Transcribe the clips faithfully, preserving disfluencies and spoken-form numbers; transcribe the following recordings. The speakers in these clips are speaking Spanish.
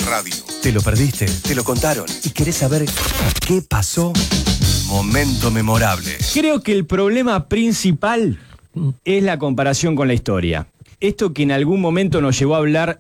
Radio. ¿Te lo perdiste? ¿Te lo contaron? ¿Y querés saber qué pasó? Momento memorable. Creo que el problema principal es la comparación con la historia. Esto que en algún momento nos llevó a hablar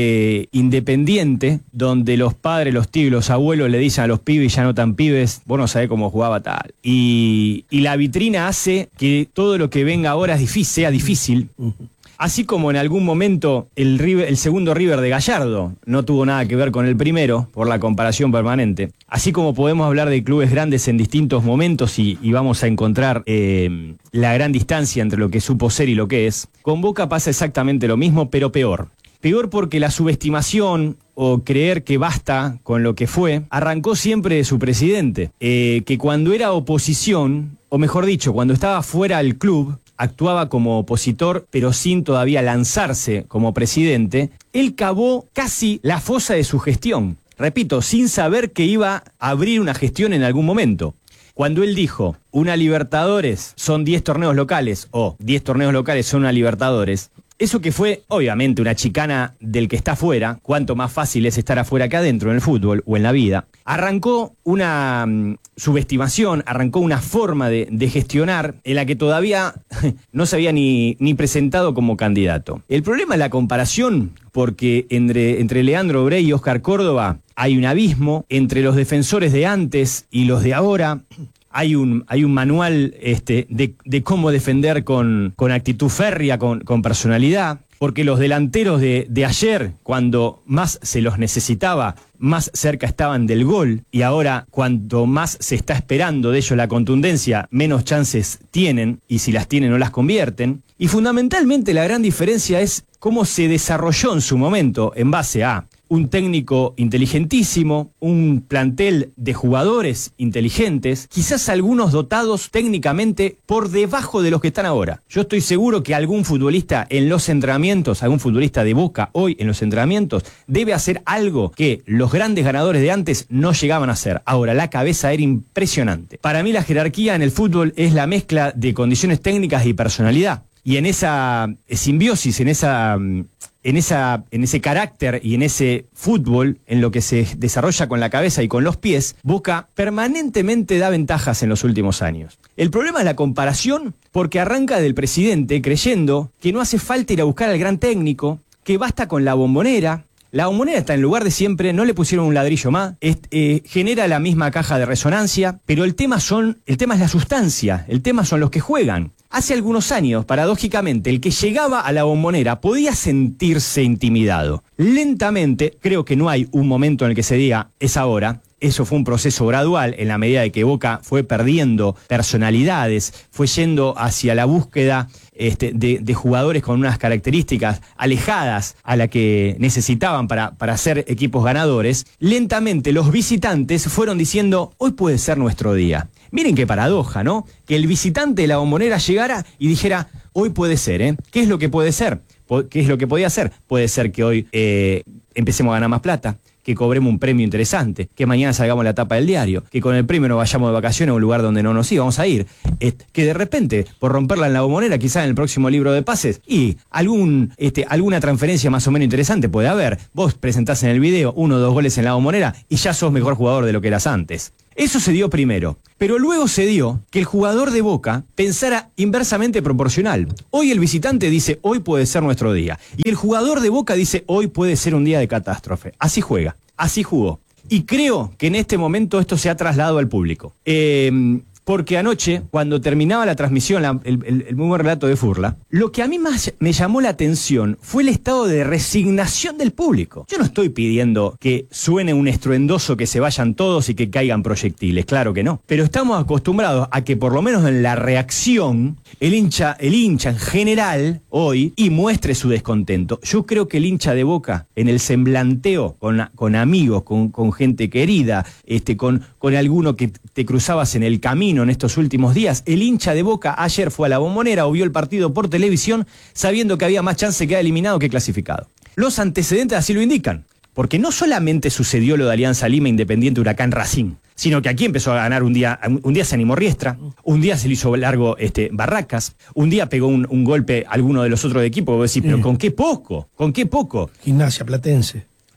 de Independiente, donde los padres, los tíos y los abuelos le dicen a los pibes, ya no tan pibes, vos no sabés cómo jugaba tal. Y, y la vitrina hace que todo lo que venga ahora es difícil, sea difícil. Así como en algún momento el, River, el segundo River de Gallardo no tuvo nada que ver con el primero, por la comparación permanente. Así como podemos hablar de clubes grandes en distintos momentos y, y vamos a encontrar eh, la gran distancia entre lo que supo ser y lo que es, con Boca pasa exactamente lo mismo, pero peor. Peor porque la subestimación o creer que basta con lo que fue, arrancó siempre de su presidente, eh, que cuando era oposición, o mejor dicho, cuando estaba fuera del club, actuaba como opositor, pero sin todavía lanzarse como presidente, él cavó casi la fosa de su gestión. Repito, sin saber que iba a abrir una gestión en algún momento. Cuando él dijo, una Libertadores son diez torneos locales, o diez torneos locales son una Libertadores, eso que fue, obviamente, una chicana del que está afuera, cuánto más fácil es estar afuera que adentro en el fútbol o en la vida, arrancó una um, subestimación, arrancó una forma de, de gestionar en la que todavía no se había ni, ni presentado como candidato. El problema es la comparación, porque entre, entre Leandro Brey y Oscar Córdoba hay un abismo, entre los defensores de antes y los de ahora. Hay un, hay un manual este, de, de cómo defender con, con actitud férrea, con, con personalidad, porque los delanteros de, de ayer, cuando más se los necesitaba, más cerca estaban del gol, y ahora cuanto más se está esperando de ellos la contundencia, menos chances tienen, y si las tienen no las convierten. Y fundamentalmente la gran diferencia es cómo se desarrolló en su momento en base a un técnico inteligentísimo, un plantel de jugadores inteligentes, quizás algunos dotados técnicamente por debajo de los que están ahora. Yo estoy seguro que algún futbolista en los entrenamientos, algún futbolista de Boca hoy en los entrenamientos, debe hacer algo que los grandes ganadores de antes no llegaban a hacer. Ahora, la cabeza era impresionante. Para mí la jerarquía en el fútbol es la mezcla de condiciones técnicas y personalidad. Y en esa simbiosis, en esa... En, esa, en ese carácter y en ese fútbol, en lo que se desarrolla con la cabeza y con los pies, Boca permanentemente da ventajas en los últimos años. El problema es la comparación, porque arranca del presidente creyendo que no hace falta ir a buscar al gran técnico, que basta con la Bombonera. La Bombonera está en lugar de siempre, no le pusieron un ladrillo más, es, eh, genera la misma caja de resonancia, pero el tema, son, el tema es la sustancia, el tema son los que juegan. Hace algunos años, paradójicamente, el que llegaba a la Bombonera podía sentirse intimidado. Lentamente, creo que no hay un momento en el que se diga, es ahora. Eso fue un proceso gradual en la medida de que Boca fue perdiendo personalidades, fue yendo hacia la búsqueda este, de, de jugadores con unas características alejadas a la que necesitaban para, para ser equipos ganadores. Lentamente los visitantes fueron diciendo, hoy puede ser nuestro día. Miren qué paradoja, ¿no? Que el visitante de la Bombonera llegara y dijera, hoy puede ser, ¿eh? ¿Qué es lo que puede ser? ¿Qué es lo que podía ser? Puede ser que hoy eh, empecemos a ganar más plata, que cobremos un premio interesante, que mañana salgamos la tapa del diario, que con el premio nos vayamos de vacaciones a un lugar donde no nos íbamos a ir, este, que de repente, por romperla en la Bombonera, quizás en el próximo libro de pases, y algún, este, alguna transferencia más o menos interesante puede haber. Vos presentás en el video uno o dos goles en la Bombonera y ya sos mejor jugador de lo que eras antes. Eso se dio primero, pero luego se dio que el jugador de Boca pensara inversamente proporcional. Hoy el visitante dice, hoy puede ser nuestro día. Y el jugador de Boca dice, hoy puede ser un día de catástrofe. Así juega, así jugó. Y creo que en este momento esto se ha trasladado al público. Eh... Porque anoche, cuando terminaba la transmisión, la, el, el, el muy buen relato de Furla, lo que a mí más me llamó la atención fue el estado de resignación del público. Yo no estoy pidiendo que suene un estruendoso, que se vayan todos y que caigan proyectiles, claro que no. Pero estamos acostumbrados a que por lo menos en la reacción, el hincha, el hincha en general, hoy, y muestre su descontento. Yo creo que el hincha de Boca, en el semblanteo, con, con amigos, con, con gente querida, este, con, con alguno que te cruzabas en el camino, en estos últimos días, el hincha de Boca ayer fue a la Bombonera o vio el partido por televisión sabiendo que había más chance de quedar eliminado que clasificado. Los antecedentes así lo indican, porque no solamente sucedió lo de Alianza Lima, Independiente, Huracán, Racing, sino que aquí empezó a ganar un día, un día se animó Riestra, un día se le hizo largo este, Barracas, un día pegó un, un golpe a alguno de los otros equipos, vos decís, pero ¿con qué poco? ¿Con qué poco? Gimnasia Platense.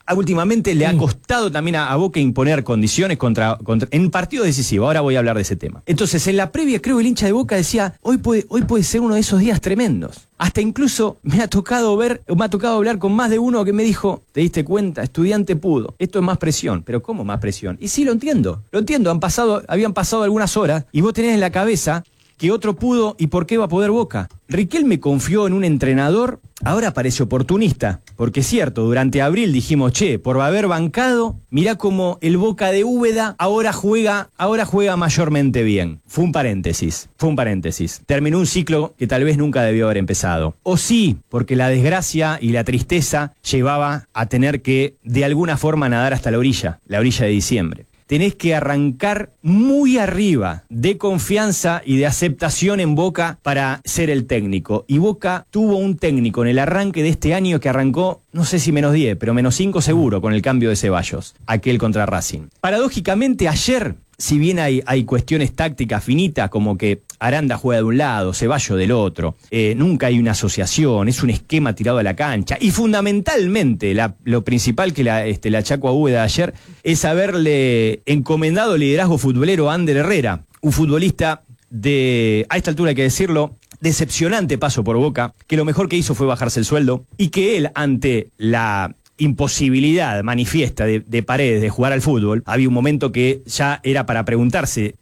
últimamente le ha costado también a, a Boca imponer condiciones contra, contra en partidos decisivos. Ahora voy a hablar de ese tema. Entonces, en la previa, creo que el hincha de Boca decía, hoy puede, hoy puede ser uno de esos días tremendos. Hasta incluso me ha tocado ver, me ha tocado hablar con más de uno que me dijo, ¿te diste cuenta? Estudiante pudo. Esto es más presión. ¿Pero cómo más presión? Y sí, lo entiendo. Lo entiendo. Han pasado, habían pasado algunas horas y vos tenés en la cabeza que otro pudo y por qué va a poder Boca. Riquelme confió en un entrenador, ahora parece oportunista, porque es cierto, durante abril dijimos, che, por haber bancado, mirá cómo el Boca de Úbeda ahora juega, ahora juega mayormente bien. Fue un paréntesis, fue un paréntesis. Terminó un ciclo que tal vez nunca debió haber empezado. O sí, porque la desgracia y la tristeza llevaba a tener que, de alguna forma, nadar hasta la orilla, la orilla de diciembre. Tenés que arrancar muy arriba de confianza y de aceptación en Boca para ser el técnico. Y Boca tuvo un técnico en el arranque de este año que arrancó, no sé si menos diez, pero menos cinco seguro con el cambio de Ceballos, aquel contra Racing. Paradójicamente ayer, si bien hay, hay cuestiones tácticas finitas, como que Aranda juega de un lado, Ceballos del otro, eh, nunca hay una asociación, es un esquema tirado a la cancha. Y fundamentalmente, la, lo principal que la, este, la achaco a Úbeda ayer es haberle encomendado liderazgo futbolero a Ander Herrera, un futbolista de, a esta altura hay que decirlo, decepcionante paso por Boca, que lo mejor que hizo fue bajarse el sueldo, y que él, ante la imposibilidad manifiesta de, de Paredes de jugar al fútbol, había un momento que ya era para preguntarse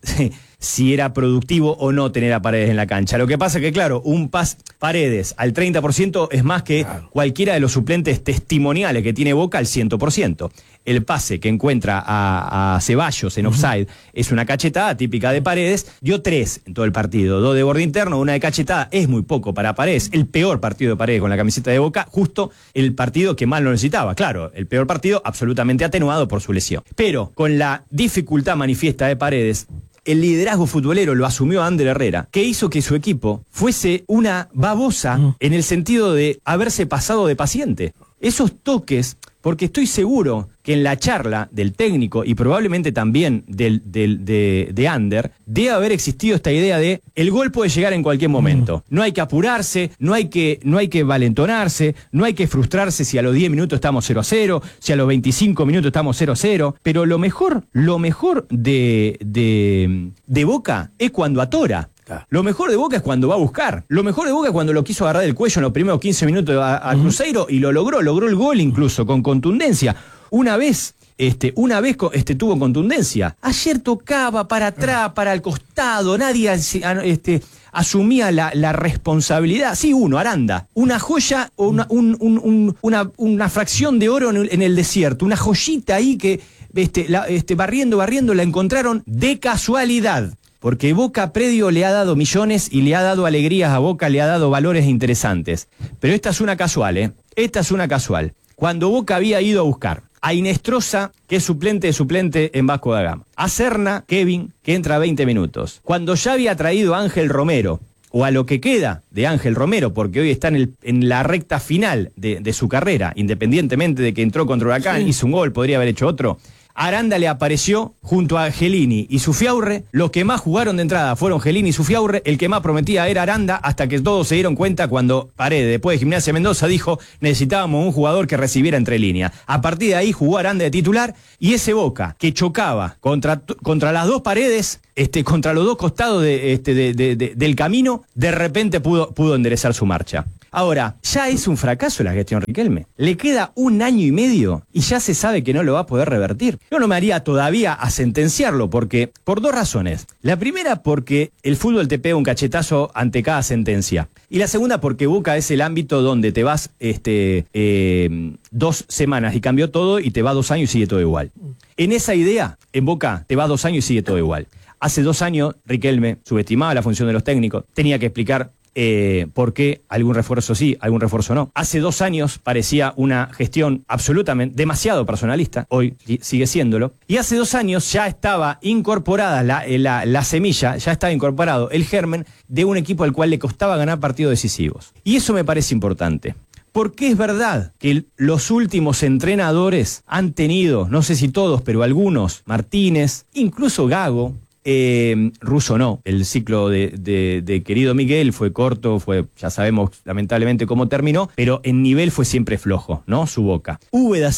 si era productivo o no tener a Paredes en la cancha. Lo que pasa es que, claro, un pas Paredes al treinta por ciento es más que claro. cualquiera de los suplentes testimoniales que tiene Boca al cien por ciento. El pase que encuentra a, a Ceballos en offside uh-huh. es una cachetada típica de Paredes. Dio tres en todo el partido, dos de borde interno, una de cachetada. Es muy poco para Paredes. El peor partido de Paredes con la camiseta de Boca, justo el partido que más lo necesitaba. Claro, el peor partido absolutamente atenuado por su lesión. Pero con la dificultad manifiesta de Paredes, el liderazgo futbolero lo asumió Ander Herrera, que hizo que su equipo fuese una babosa mm. en el sentido de haberse pasado de paciente. Esos toques, porque estoy seguro que en la charla del técnico y probablemente también del, del, de, de Ander, debe haber existido esta idea de el gol puede llegar en cualquier momento. No hay que apurarse, no hay que, no hay que valentonarse, no hay que frustrarse si a los diez minutos estamos cero a cero, si a los veinticinco minutos estamos cero a cero, pero lo mejor, lo mejor de, de, de Boca es cuando atora. Lo mejor de Boca es cuando va a buscar. Lo mejor de Boca es cuando lo quiso agarrar del cuello en los primeros quince minutos a, a uh-huh. Cruzeiro y lo logró, logró el gol incluso con contundencia. Una vez, este, una vez este, tuvo contundencia. Ayer tocaba para atrás, para el costado, nadie este, asumía la, la responsabilidad. Sí, uno, Aranda. Una joya o una, un, un, un, una, una fracción de oro en el, en el desierto. Una joyita ahí que este, la, este, barriendo, barriendo la encontraron de casualidad. Porque Boca Predio le ha dado millones y le ha dado alegrías a Boca, le ha dado valores interesantes. Pero esta es una casual, ¿eh? Esta es una casual. Cuando Boca había ido a buscar a Inestrosa, que es suplente de suplente en Vasco da Gama. A Serna, Kevin, que entra a veinte minutos. Cuando ya había traído a Ángel Romero, o a lo que queda de Ángel Romero, porque hoy está en, el, en la recta final de, de su carrera, independientemente de que entró contra Huracán, sí. hizo un gol, podría haber hecho otro. Aranda le apareció junto a Gelini y Zufiaurre. Los que más jugaron de entrada fueron Gelini y Zufiaurre. El que más prometía era Aranda, hasta que todos se dieron cuenta cuando Paredes, después de Gimnasia Mendoza, dijo necesitábamos un jugador que recibiera entre líneas. A partir de ahí jugó Aranda de titular, y ese Boca que chocaba contra, contra las dos paredes, este, contra los dos costados de, este, de, de, de, del camino, de repente pudo, pudo enderezar su marcha. Ahora, ya es un fracaso la gestión Riquelme. Le queda un año y medio y ya se sabe que no lo va a poder revertir. Yo no me haría todavía a sentenciarlo porque, por dos razones. La primera, porque el fútbol te pega un cachetazo ante cada sentencia. Y la segunda, porque Boca es el ámbito donde te vas este, eh, dos semanas y cambió todo y te va dos años y sigue todo igual. En esa idea, en Boca te va dos años y sigue todo igual. Hace dos años, Riquelme subestimaba la función de los técnicos, tenía que explicar Eh, por qué algún refuerzo sí, algún refuerzo no. Hace dos años parecía una gestión absolutamente demasiado personalista, hoy sigue siéndolo, y hace dos años ya estaba incorporada la, la, la semilla, ya estaba incorporado el germen de un equipo al cual le costaba ganar partidos decisivos. Y eso me parece importante. Porque es verdad que los últimos entrenadores han tenido, no sé si todos, pero algunos, Martínez, incluso Gago, Eh, Russo no, el ciclo de, de, de querido Miguel fue corto, fue, ya sabemos lamentablemente cómo terminó, pero en nivel fue siempre flojo, ¿no? Su Boca. Úbeda sí,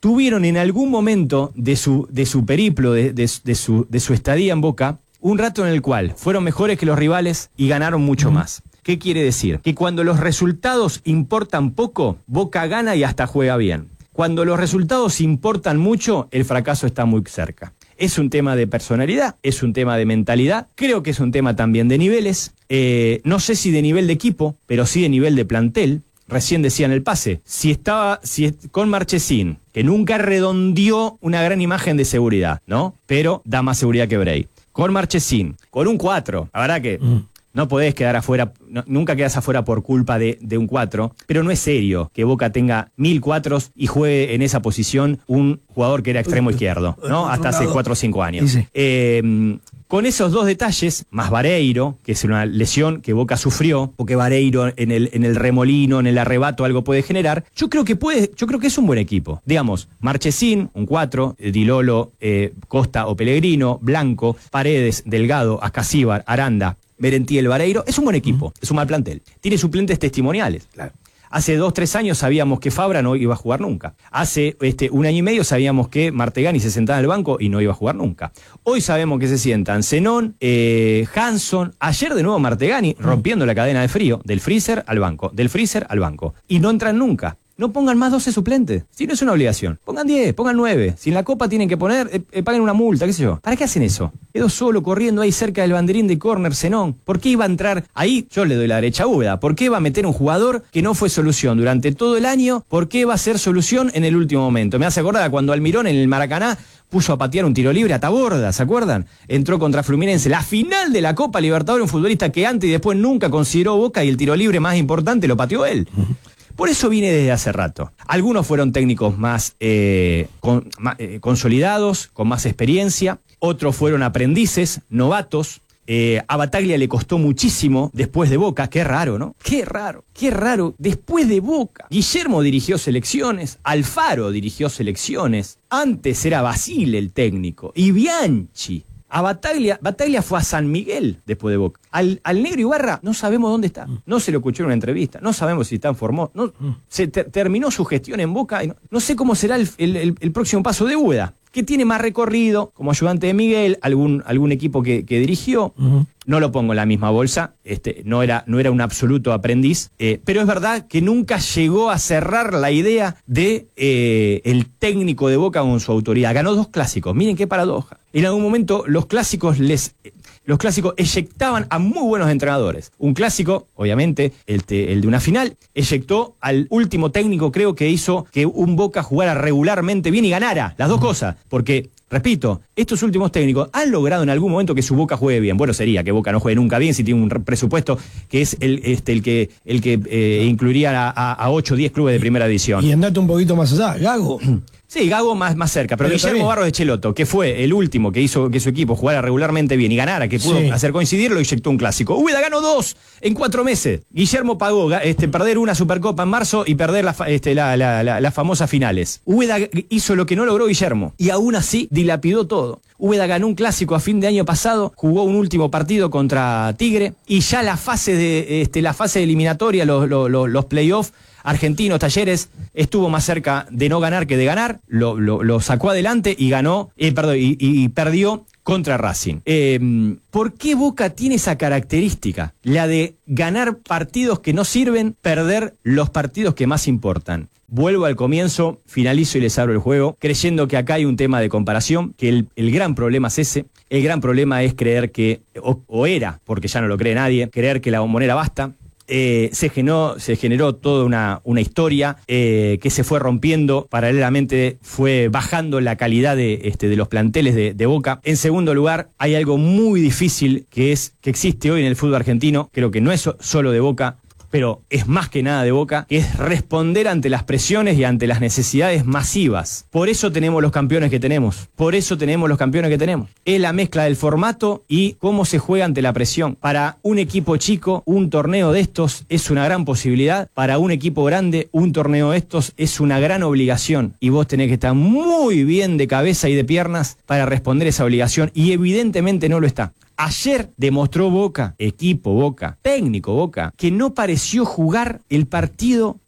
tuvieron en algún momento de su, de su periplo, de, de, de, su, de su estadía en Boca, un rato en el cual fueron mejores que los rivales y ganaron mucho uh-huh. más. ¿Qué quiere decir? Que cuando los resultados importan poco, Boca gana y hasta juega bien. Cuando los resultados importan mucho, el fracaso está muy cerca. Es un tema de personalidad, es un tema de mentalidad, creo que es un tema también de niveles, eh, no sé si de nivel de equipo, pero sí de nivel de plantel. Recién decía en el pase, si estaba si con Marchesín, que nunca redondeó una gran imagen de seguridad, ¿no? Pero da más seguridad que Bray. Con Marchesín, con un cuatro, la verdad que mm. no podés quedar afuera, no, nunca quedás afuera por culpa de, de un cuatro, pero no es serio que Boca tenga mil cuatros y juegue en esa posición un jugador que era extremo izquierdo, ¿no? Hasta hace cuatro o cinco años. Sí, sí. Eh, Con esos dos detalles, más Vareiro, que es una lesión que Boca sufrió, porque Vareiro en el, en el remolino, en el arrebato, algo puede generar, yo creo que puede, yo creo que es un buen equipo. Digamos, Marchesín, un cuatro, Di Lolo, eh, Costa o Pellegrino, Blanco, Paredes, Delgado, Ascasíbar, Aranda, Merentiel, Vareiro, es un buen equipo, uh-huh. es un mal plantel. Tiene suplentes testimoniales. Claro. Hace dos, tres años sabíamos que Fabra no iba a jugar nunca. Hace este, un año y medio sabíamos que Martegani se sentaba en el banco y no iba a jugar nunca. Hoy sabemos que se sientan Zenón, eh, Hanson, ayer de nuevo Martegani, rompiendo la cadena de frío, del freezer al banco, del freezer al banco. Y no entran nunca. No pongan más doce suplentes, si no es una obligación. Pongan diez, pongan nueve. Si en la Copa tienen que poner, eh, eh, paguen una multa, qué sé yo. ¿Para qué hacen eso? Quedó solo corriendo ahí cerca del banderín de córner Zenón. ¿Por qué iba a entrar ahí? Yo le doy la derecha a Úbeda. ¿Por qué va a meter un jugador que no fue solución durante todo el año? ¿Por qué va a ser solución en el último momento? Me hace acordar a cuando Almirón en el Maracaná puso a patear un tiro libre a Taborda, ¿se acuerdan? Entró contra Fluminense. La final de la Copa Libertadores, un futbolista que antes y después nunca consideró Boca y el tiro libre más importante lo pateó él. Por eso viene desde hace rato. Algunos fueron técnicos más, eh, con, más eh, consolidados, con más experiencia. Otros fueron aprendices, novatos. Eh, a Bataglia le costó muchísimo después de Boca. Qué raro, ¿no? Qué raro, qué raro. Después de Boca. Guillermo dirigió selecciones. Alfaro dirigió selecciones. Antes era Basile el técnico. Y Bianchi. A Bataglia, Bataglia fue a San Miguel después de Boca. Al, al Negro Ibarra no sabemos dónde está. No se lo escuchó en una entrevista. No sabemos si está en Formosa. No, se ter, terminó su gestión en Boca. Y no, no sé cómo será el, el, el, el próximo paso de Úbeda, que tiene más recorrido como ayudante de Miguel, algún, algún equipo que, que dirigió. Uh-huh. No lo pongo en la misma bolsa, este, no, era, no era un absoluto aprendiz, eh, pero es verdad que nunca llegó a cerrar la idea de eh, el técnico de Boca con su autoridad. Ganó dos clásicos, miren qué paradoja. En algún momento los clásicos les... Los clásicos eyectaban a muy buenos entrenadores. Un clásico, obviamente, el, te, el de una final, eyectó al último técnico, creo que hizo que un Boca jugara regularmente bien y ganara. Las dos cosas. Porque, repito, estos últimos técnicos han logrado en algún momento que su Boca juegue bien. Bueno, sería que Boca no juegue nunca bien si tiene un presupuesto que es el, este, el que, el que eh, incluiría a, a ocho o diez clubes de primera división. Y andate un poquito más allá, Gago. Sí, Gago más, más cerca, pero, pero Guillermo Barros de Cheloto, que fue el último que hizo que su equipo jugara regularmente bien y ganara, que pudo sí. hacer coincidir, lo inyectó un clásico. Úbeda ganó dos en cuatro meses. Guillermo pagó este, perder una Supercopa en marzo y perder las este, la, la, la, la famosas finales. Úbeda hizo lo que no logró Guillermo y aún así dilapidó todo. Úbeda ganó un clásico a fin de año pasado, jugó un último partido contra Tigre y ya la fase de este, la fase eliminatoria, los, los, los playoffs, Argentinos, Talleres, estuvo más cerca de no ganar que de ganar, lo, lo, lo sacó adelante y ganó, eh, perdón, y, y perdió contra Racing. Eh, ¿Por qué Boca tiene esa característica? La de ganar partidos que no sirven, perder los partidos que más importan. Vuelvo al comienzo, finalizo y les abro el juego, creyendo que acá hay un tema de comparación, que el, el gran problema es ese. El gran problema es creer que, o, o era, porque ya no lo cree nadie, creer que la Bombonera basta. Eh, se, generó, se generó toda una, una historia eh, que se fue rompiendo, paralelamente fue bajando la calidad de, este, de los planteles de, de Boca. En segundo lugar, hay algo muy difícil que es que existe hoy en el fútbol argentino, creo que no es solo de Boca, pero es más que nada de Boca, que es responder ante las presiones y ante las necesidades masivas. Por eso tenemos los campeones que tenemos. Por eso tenemos los campeones que tenemos. Es la mezcla del formato y cómo se juega ante la presión. Para un equipo chico, un torneo de estos es una gran posibilidad. Para un equipo grande, un torneo de estos es una gran obligación. Y vos tenés que estar muy bien de cabeza y de piernas para responder esa obligación. Y evidentemente no lo está. Ayer demostró Boca, equipo Boca, técnico Boca, que no pareció jugar el partido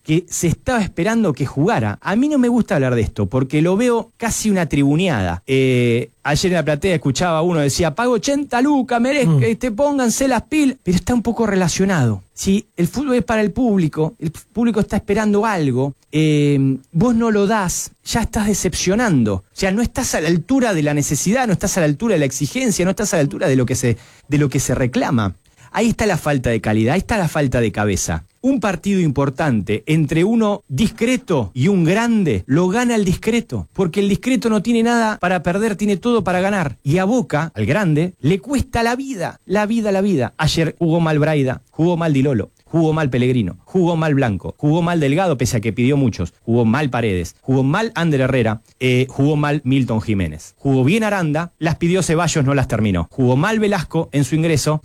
que se estaba esperando que jugara. A mí no me gusta hablar de esto, porque lo veo casi una tribuneada. Eh, ayer en la platea escuchaba a uno, decía, pago ochenta lucas, merezco, mm. este, pónganse las pilas, pero está un poco relacionado. Si el fútbol es para el público, el público está esperando algo, eh, vos no lo das, ya estás decepcionando. O sea, no estás a la altura de la necesidad, no estás a la altura de la exigencia, no estás a la altura de lo que se, de lo que se reclama. Ahí está la falta de calidad, ahí está la falta de cabeza. Un partido importante entre uno discreto y un grande lo gana el discreto, porque el discreto no tiene nada para perder, tiene todo para ganar. Y a Boca, al grande, le cuesta la vida, la vida, la vida. Ayer jugó mal Braida, jugó mal Di Lolo, jugó mal Pellegrino, jugó mal Blanco, jugó mal Delgado, pese a que pidió muchos, jugó mal Paredes, jugó mal Ander Herrera, eh, jugó mal Milton Jiménez. Jugó bien Aranda, las pidió Ceballos, no las terminó. Jugó mal Velasco en su ingreso,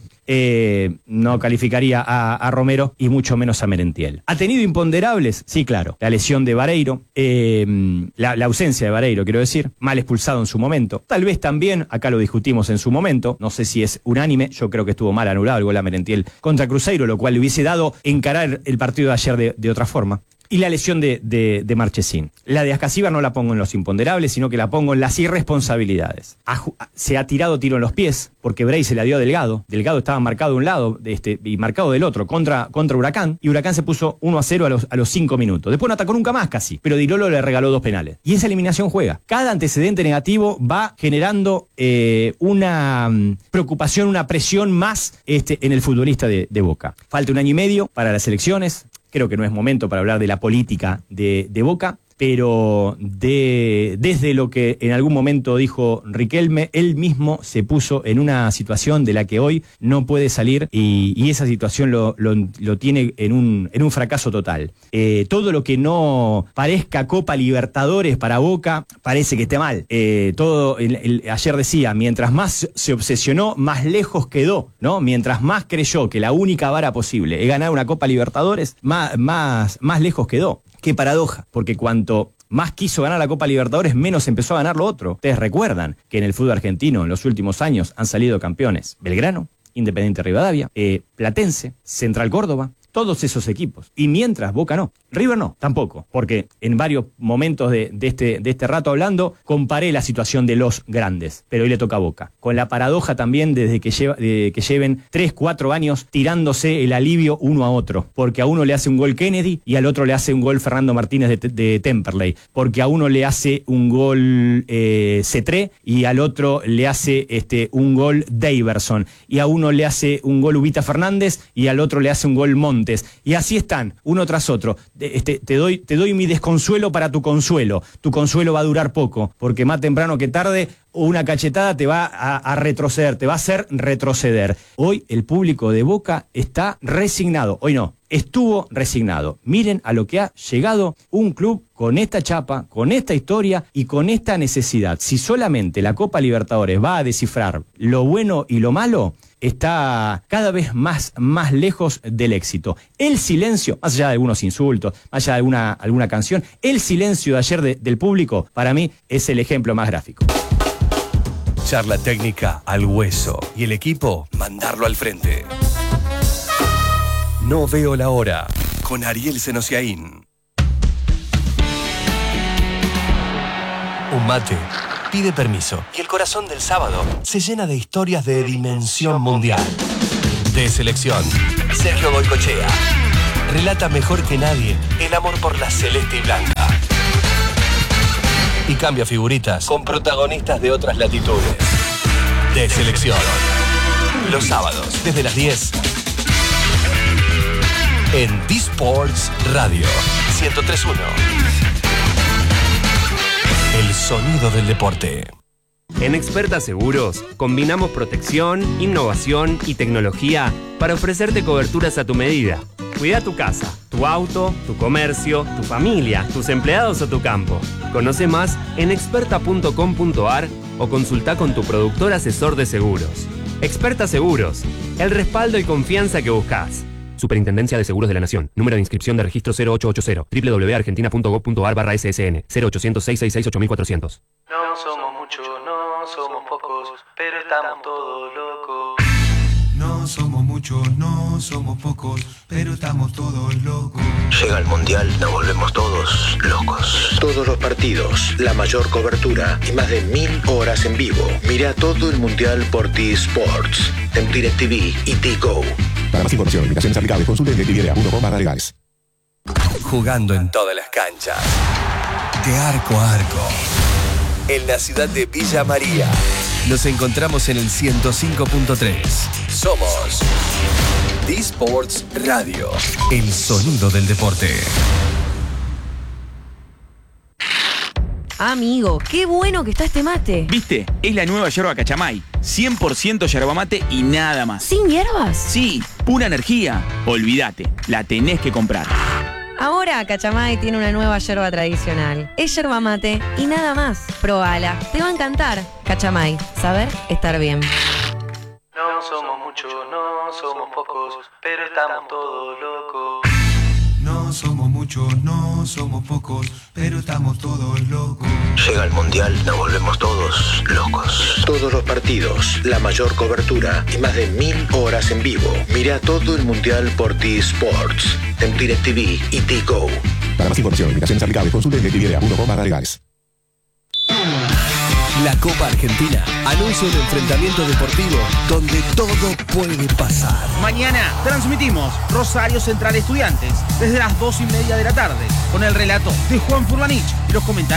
eh, no calificaría a, a Romero y mucho menos a Merentiel. ¿Ha tenido imponderables? Sí, claro. La lesión de Vareiro, eh, la, la ausencia de Vareiro, quiero decir, mal expulsado en su momento. Tal vez también, acá lo discutimos en su momento, no sé si es unánime, yo creo que estuvo mal anulado el gol a Merentiel contra Cruzeiro, lo cual le hubiese dado encarar el partido de ayer de, de otra forma. Y la lesión de, de, de Marchesín. La de Ascasíbar no la pongo en los imponderables, sino que la pongo en las irresponsabilidades. Ha, se ha tirado tiro en los pies, porque Bray se la dio a Delgado. Delgado estaba marcado de un lado este, y marcado del otro, contra, contra Huracán, y Huracán se puso uno a cero a los, a los cinco minutos. Después no atacó nunca más casi, pero Di Lolo le regaló dos penales. Y esa eliminación juega. Cada antecedente negativo va generando eh, una um, preocupación, una presión más este, en el futbolista de, de Boca. Falta un año y medio para las elecciones. Creo que no es momento para hablar de la política de, de Boca, pero de, desde lo que en algún momento dijo Riquelme, él mismo se puso en una situación de la que hoy no puede salir y, y esa situación lo, lo, lo tiene en un, en un fracaso total. Eh, todo lo que no parezca Copa Libertadores para Boca parece que esté mal. Eh, todo el, el, ayer decía, mientras más se obsesionó, más lejos quedó, ¿no? Mientras más creyó que la única vara posible es ganar una Copa Libertadores, más, más, más lejos quedó. Qué paradoja, porque cuanto más quiso ganar la Copa Libertadores, menos empezó a ganar lo otro. Ustedes recuerdan que en el fútbol argentino en los últimos años han salido campeones Belgrano, Independiente Rivadavia, eh, Platense, Central Córdoba, todos esos equipos. Y mientras Boca no. River no, tampoco. Porque en varios momentos de, de, este, de este rato hablando, comparé la situación de los grandes. Pero hoy le toca a Boca. Con la paradoja también desde que, lleva, de, que lleven tres, cuatro años tirándose el alivio uno a otro. Porque a uno le hace un gol Kennedy y al otro le hace un gol Fernando Martínez de, de Temperley. Porque a uno le hace un gol eh, Cetré y al otro le hace este, un gol Daverson. Y a uno le hace un gol Ubita Fernández y al otro le hace un gol Montes. Y así están, uno tras otro. Este, te doy, te doy mi desconsuelo para tu consuelo. Tu consuelo va a durar poco, porque más temprano que tarde una cachetada te va a, a retroceder, te va a hacer retroceder. Hoy el público de Boca está resignado. Hoy no, estuvo resignado. Miren a lo que ha llegado un club con esta chapa, con esta historia y con esta necesidad. Si solamente la Copa Libertadores va a descifrar lo bueno y lo malo, está cada vez más, más lejos del éxito. El silencio, más allá de algunos insultos, más allá de alguna, alguna canción, el silencio de ayer de, del público, para mí, es el ejemplo más gráfico. Charla técnica al hueso y el equipo, mandarlo al frente. No veo la hora, con Ariel Senosiaín. Un mate pide permiso y el corazón del sábado se llena de historias de dimensión mundial. De selección, Sergio Goycochea relata mejor que nadie el amor por la celeste y blanca. Y cambia figuritas con protagonistas de otras latitudes. De selección. Los sábados, desde las diez. En D-Sports Radio ciento tres punto uno. El sonido del deporte. En Experta Seguros, combinamos protección, innovación y tecnología para ofrecerte coberturas a tu medida. Cuida tu casa, tu auto, tu comercio, tu familia, tus empleados o tu campo. Conoce más en experta punto com punto a r o consulta con tu productor asesor de seguros. Experta Seguros, el respaldo y confianza que buscas. Superintendencia de Seguros de la Nación. Número de inscripción de registro cero ocho ocho cero. doble u doble u doble u punto argentina punto gov punto a r barra S S N. cero ochocientos, seiscientos sesenta y seis, ocho mil cuatrocientos. No somos muchos, no somos pocos, pero estamos todos locos. No somos muchos, no somos pocos, pero estamos todos locos. Llega el Mundial, nos volvemos todos locos. Todos los partidos, la mayor cobertura y más de mil horas en vivo. Mira todo el Mundial por T-Sports, en DirecTV y T-Go. Para más información, limitaciones aplicables, consulte en directv punto com barra legales. Jugando en todas las canchas, de arco a arco, en la ciudad de Villa María. Nos encontramos en el ciento cinco punto tres. Somos T-Sports Radio, el sonido del deporte. Amigo, qué bueno que está este mate. ¿Viste? Es la nueva yerba Cachamay. cien por ciento yerba mate y nada más. ¿Sin hierbas? Sí, pura energía. Olvídate, la tenés que comprar. Ahora Cachamay tiene una nueva yerba tradicional. Es yerba mate y nada más. Probala, te va a encantar. Cachamay, saber estar bien. No somos muchos, no somos pocos, pero estamos todos locos. No somos muchos, no somos pocos, pero estamos todos locos. Llega el Mundial, nos volvemos todos locos. Todos los partidos, la mayor cobertura y más de mil horas en vivo. Mira todo el Mundial por T-Sports, en DirecTV y T-Go. Para más información, limitaciones aplicables, consulte en directv punto com barra legales. La Copa Argentina anuncia un enfrentamiento deportivo donde todo puede pasar. Mañana transmitimos Rosario Central Estudiantes desde las dos y media de la tarde con el relato de Juan Furlanich y los comentarios